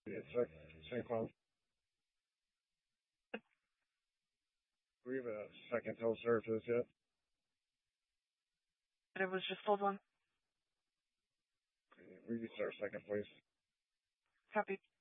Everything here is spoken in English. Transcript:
It's St. Cloud. Do we have a second till service yet? But it was just sold one. We can start second, please. Copy.